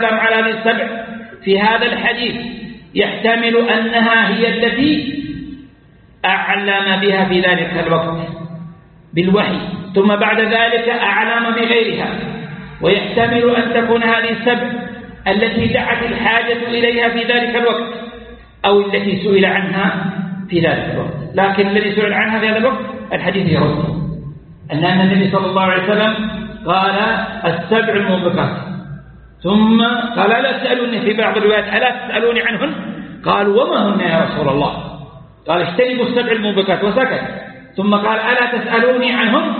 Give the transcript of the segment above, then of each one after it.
على هذه السبع في هذا الحديث يحتمل أنها هي التي أعلم بها في ذلك الوقت بالوحي، ثم بعد ذلك أعلم بغيرها، ويحتمل أن تكون هذه السبع التي دعت الحاجة إليها في ذلك الوقت أو التي سئل عنها في ذلك الوقت. لكن الذي سئل عنها في هذا الوقت الحديث يرد أن النبي صلى الله عليه وسلم قال السبع الموبقات، ثم قال لا تسألوني في بعض الروايات ألا تسألوني عنهن؟ قالوا وما هن يا رسول الله؟ قال اجتنبوا السبع الموبقات وسكت، ثم قال ألا تسألوني عنهن؟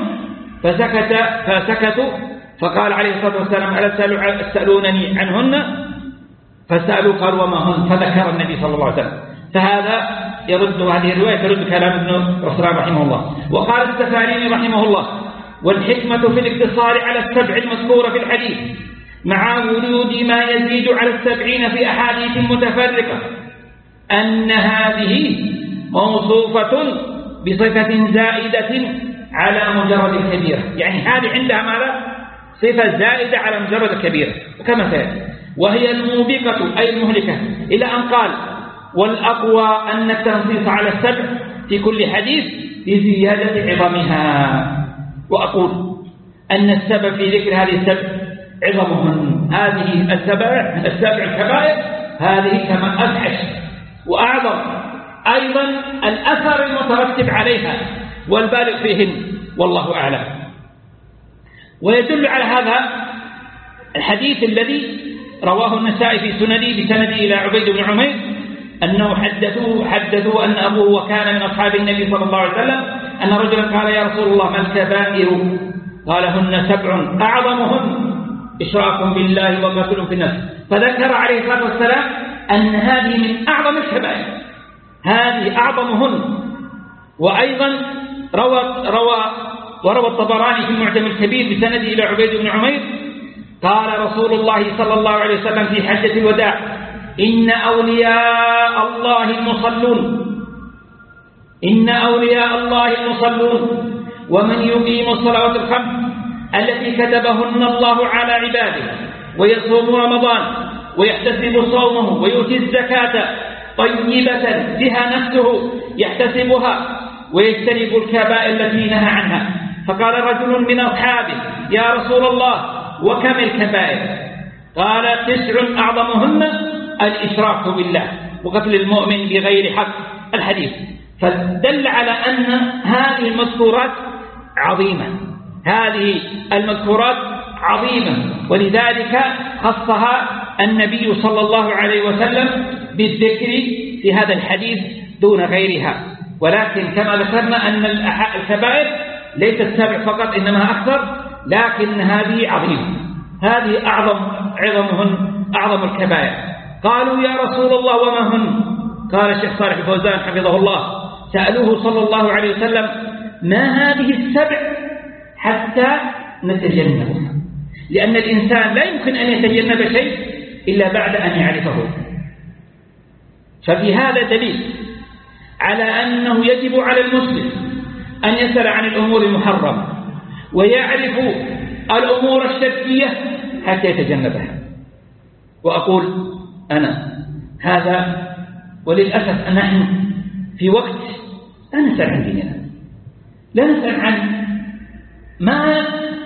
فسكتوا، فقال عليه الصلاة والسلام ألا تسألونني عنهن؟ فسألوا قالوا وما هن؟ فذكر النبي صلى الله عليه وسلم. فهذا يرد هذه الرواية ترد كلام ابن رسلان رحمه الله. وقال السفاريني رحمه الله والحكمة في الاقتصار على السبع المذكورة في الحديث مع وجود ما يزيد على 70 في أحاديث متفرقة أن هذه موصوفة بصفة زائدة على مجرد الكبيرة، يعني هذه عندها ماذا؟ صفة زائدة على مجرد الكبيرة، وكما سيأتي، وهي الموبقة أي المهلكة، إلى أن قال والأقوى أن التنصيص على السبع في كل حديث لزيادة عظمها. وأقول أن السبب في ذكر هذه السبع عظمهن، هذه السبع الكبائر هذه كما أفحش وأعظم أيضا الأثر المترتب عليها والبالغ فيهن والله أعلم. ويدل على هذا الحديث الذي رواه النسائي في سنده بسنده إلى عبيد بن عمير أنه حدثوا أن أبوه وكان من أصحاب النبي صلى الله عليه وسلم أن رجلا قال يا رسول الله ما الكبائر؟ قال هن 7 أعظمهن إشراك بالله وقتل في النفس. فذكر عليه الصلاة والسلام أن هذه من أعظم الكبائر، هذه أعظمهن. وأيضا وروى الطبراني في المعجم الكبير بسنده إلى عبيد بن عمير قال رسول الله صلى الله عليه وسلم في حجة الوداع إن أولياء الله المصلون ومن يقيم الصلوات الخمس التي كتبهن الله على عباده ويصوم رمضان ويحتسب صومه ويؤتي الزكاة طيبة بها نفسه يحتسبها ويجتنب الكبائر التي نهى عنها. فقال رجل من أصحابه يا رسول الله وكم الكبائر؟ قال 9 أعظمهن الإشراك بالله وقتل المؤمن بغير حق الحديث. فدل على أن هذه المذكورات عظيمة، ولذلك خصها النبي صلى الله عليه وسلم بالذكر في هذا الحديث دون غيرها. ولكن كما ذكرنا أن الكبائر ليست 7 فقط إنما أكثر، لكن هذه عظيمة، هذه أعظم الكبائر. قالوا يا رسول الله وما هن؟ قال الشيخ صالح الفوزان حفظه الله سألوه صلى الله عليه وسلم ما هذه 7 حتى نتجنبها، لأن الإنسان لا يمكن أن يتجنب شيء إلا بعد أن يعرفه. ففي هذا دليل على أنه يجب على المسلم أن يسأل عن الأمور المحرمة ويعرف الأمور الشركية حتى يتجنبها. وأقول أنا هذا وللأسف نحن في وقت لا نسأل عن ديننا، لا نسأل عن ما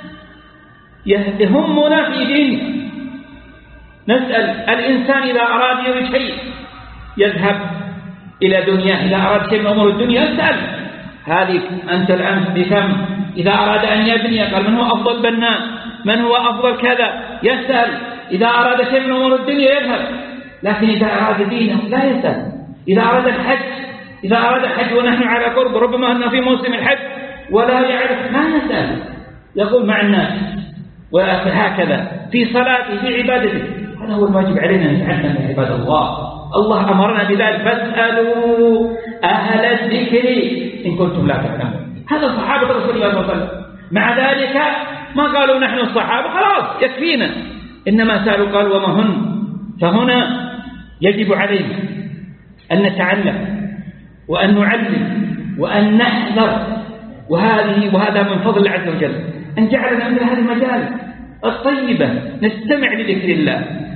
يهمنا في ديننا. نسأل الإنسان إذا أراد يريد شيء يذهب إلى دنيا، إذا أراد شيء من أمور الدنيا يسأل هذه أنت الآن بكم؟ إذا أراد أن يبني قال من هو أفضل بناء، من هو أفضل كذا، يسأل. إذا أراد شيء من أمور الدنيا يذهب، لكن إذا أراد دينه لا يسأل. إذا أراد الحج ونحن على قرب ربما أنه في موسم الحج ولا يعرف ما يسأل، يقول مع الناس وهكذا في صلاته في عبادته. هذا هو الواجب علينا أن نتعلم يا عباد الله. الله أمرنا بذلك فاسألوا أهل الذكر إن كنتم لا تعلمون. هذا صحابة رسول الله صلى الله عليه وسلم، مع ذلك ما قالوا نحن الصحابة خلاص يكفينا، إنما سألوا قالوا وما هن. فهنا يجب علينا أن نتعلم وأن نعلم وأن نحذر، وهذا من فضل الله عز وجل أن جعلنا من هذه المجال الطيبة نستمع لذكر الله